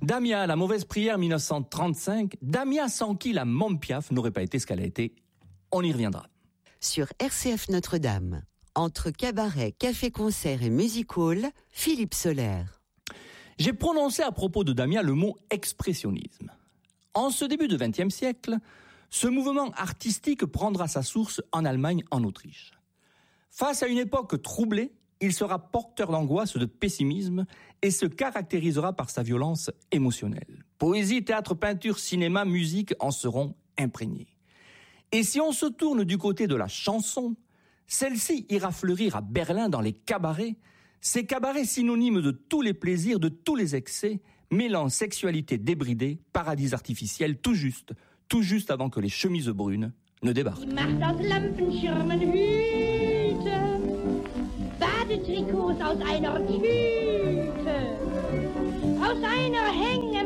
Damia, la mauvaise prière 1935. Damia sans qui la Môme Piaf n'aurait pas été ce qu'elle a été. On y reviendra. Sur RCF Notre-Dame, entre cabaret, café-concert et music hall, Philippe Soler. J'ai prononcé à propos de Damia le mot expressionnisme. En ce début du XXe siècle, ce mouvement artistique prendra sa source en Allemagne, en Autriche. Face à une époque troublée, il sera porteur d'angoisse, de pessimisme et se caractérisera par sa violence émotionnelle. Poésie, théâtre, peinture, cinéma, musique en seront imprégnés. Et si on se tourne du côté de la chanson, celle-ci ira fleurir à Berlin dans les cabarets, ces cabarets synonymes de tous les plaisirs, de tous les excès, mêlant sexualité débridée, paradis artificiel, tout juste avant que les chemises brunes ne débarquent. Badetrikots aus einer Tüte, aus einer